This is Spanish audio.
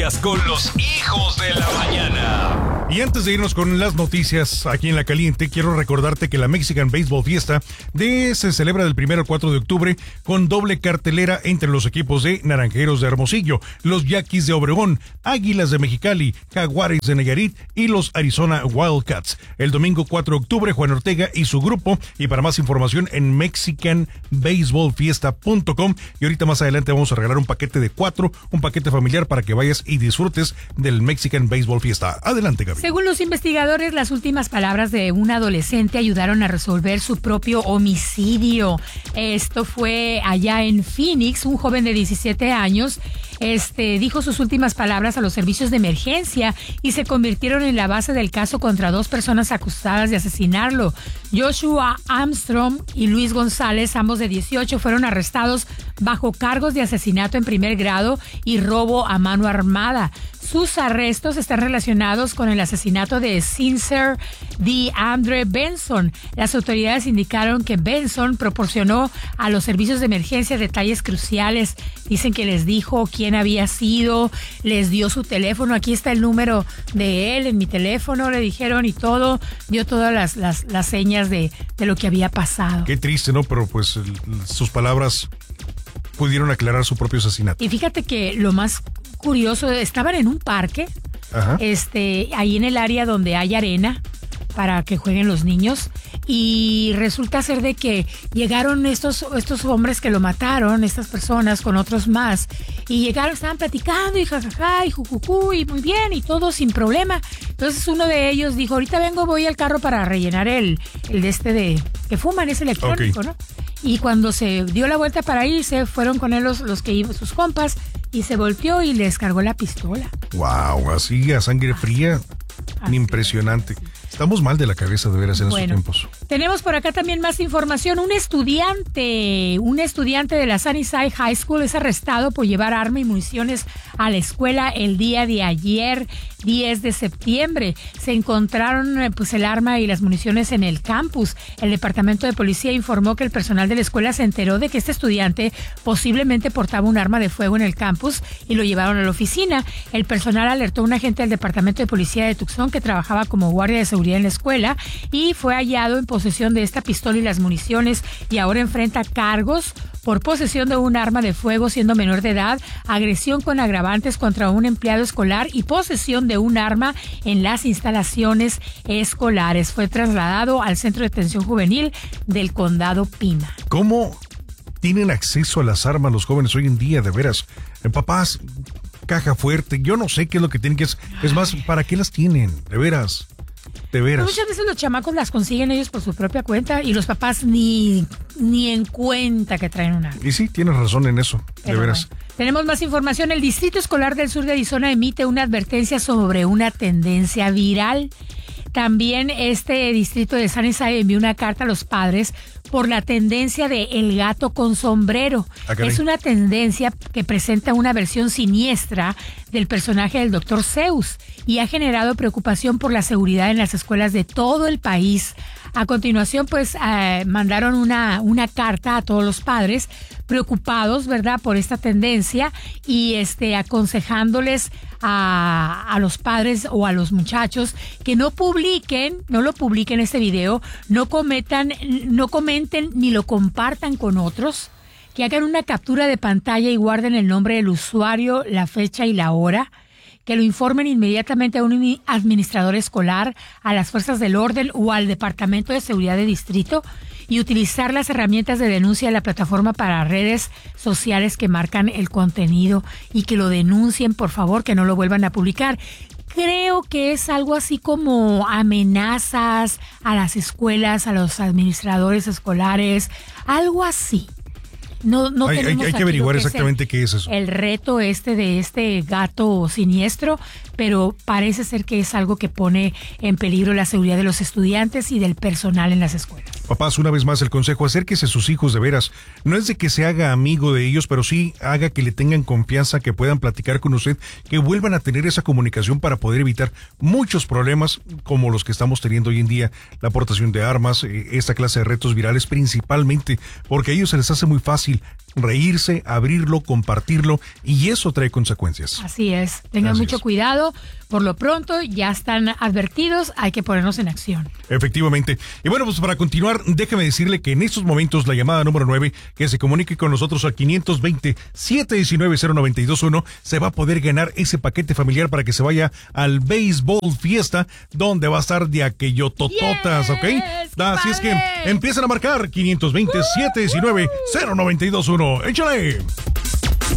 Noticias con los hijos de la mañana. Y antes de irnos con las noticias aquí en La Caliente, quiero recordarte que la Mexican Baseball Fiesta se celebra del 1 al 4 de octubre con doble cartelera entre los equipos de Naranjeros de Hermosillo, los Yaquis de Obregón, Águilas de Mexicali, Jaguares de Nayarit y los Arizona Wildcats. El domingo 4 de octubre, Juan Ortega y su grupo, y para más información en mexicanbaseballfiesta.com. Y ahorita más adelante vamos a regalar un paquete de 4, un paquete familiar para que vayas y disfrutes del Mexican Baseball Fiesta. Adelante, Gaby. Según los investigadores, las últimas palabras de un adolescente ayudaron a resolver su propio homicidio. Esto fue allá en Phoenix. Un joven de 17 años dijo sus últimas palabras a los servicios de emergencia y se convirtieron en la base del caso contra 2 personas acusadas de asesinarlo. Joshua Armstrong y Luis González, ambos de 18, fueron arrestados bajo cargos de asesinato en primer grado y robo a mano armada. Sus arrestos están relacionados con el asesinato de Sinclair DeAndre Benson. Las autoridades indicaron que Benson proporcionó a los servicios de emergencia detalles cruciales. Dicen que les dijo quién había sido, les dio su teléfono. Aquí está el número de él en mi teléfono, le dijeron, y todo, dio todas las señas de lo que había pasado. Qué triste, ¿no? Pero pues sus palabras pudieron aclarar su propio asesinato. Y fíjate que lo más curioso, estaban en un parque, ahí en el área donde hay arena para que jueguen los niños, y resulta ser de que llegaron estos hombres que lo mataron, estas personas con otros más, y llegaron, estaban platicando y jajaja y jujuju y muy bien y todo sin problema. Entonces uno de ellos dijo, ahorita voy al carro para rellenar el de que fuman, es electrónico, ¿no? Y cuando se dio la vuelta para irse, fueron con él los que iban, sus compas, y se volteó y le descargó la pistola. Wow, así a sangre fría, impresionante. Estamos mal de la cabeza de veras en estos tiempos. Tenemos por acá también más información. Un estudiante de la Sunnyside High School es arrestado por llevar arma y municiones a la escuela el día de ayer, 10 de septiembre. Se encontraron el arma y las municiones en el campus. El departamento de policía informó que el personal de la escuela se enteró de que este estudiante posiblemente portaba un arma de fuego en el campus y lo llevaron a la oficina. El personal alertó a un agente del departamento de policía de Tucson que trabajaba como guardia de seguridad en la escuela y fue hallado en posesión de esta pistola y las municiones, y ahora enfrenta cargos por posesión de un arma de fuego siendo menor de edad, agresión con agravantes contra un empleado escolar y posesión de un arma en las instalaciones escolares. Fue trasladado al Centro de Detención Juvenil del Condado Pima. ¿Cómo tienen acceso a las armas los jóvenes hoy en día, de veras? Papás, caja fuerte, yo no sé qué es lo que tienen que hacer. Es más, ¿para qué las tienen? De veras. De veras. Muchas veces los chamacos las consiguen ellos por su propia cuenta y los papás ni en cuenta que traen un arma. Y sí, tienes razón en eso, de veras. Bueno. Tenemos más información. El Distrito Escolar del Sur de Arizona emite una advertencia sobre una tendencia viral. También este distrito de Sunnyside envió una carta a los padres por la tendencia de el gato con sombrero. Es una tendencia que presenta una versión siniestra del personaje del Dr. Seuss y ha generado preocupación por la seguridad en las escuelas de todo el país. A continuación, mandaron una carta a todos los padres preocupados, ¿verdad?, por esta tendencia y aconsejándoles a los padres o a los muchachos que no lo publiquen este video, no comenten ni lo compartan con otros, que hagan una captura de pantalla y guarden el nombre del usuario, la fecha y la hora, que lo informen inmediatamente a un administrador escolar, a las fuerzas del orden o al Departamento de Seguridad de Distrito, y utilizar las herramientas de denuncia de la plataforma para redes sociales que marcan el contenido y que lo denuncien, por favor, que no lo vuelvan a publicar. Creo que es algo así como amenazas a las escuelas, a los administradores escolares, algo así. No hay que averiguar exactamente qué es eso. El reto de este gato siniestro, pero parece ser que es algo que pone en peligro la seguridad de los estudiantes y del personal en las escuelas. Papás, una vez más el consejo, acérquese a sus hijos de veras. No es de que se haga amigo de ellos, pero sí haga que le tengan confianza, que puedan platicar con usted, que vuelvan a tener esa comunicación para poder evitar muchos problemas como los que estamos teniendo hoy en día, la aportación de armas, esta clase de retos virales principalmente, porque a ellos se les hace muy fácil reírse, abrirlo, compartirlo, y eso trae consecuencias. Así es. Tengan mucho cuidado. Por lo pronto, ya están advertidos, hay que ponernos en acción. Efectivamente. Y bueno, pues para continuar, déjeme decirle que en estos momentos la llamada número 9, que se comunique con nosotros al 520-719-0921, se va a poder ganar ese paquete familiar para que se vaya al Béisbol Fiesta, donde va a estar de aquello tototas, ¿ok? Así es que empiezan a marcar 520-719-0921. ¡Échale!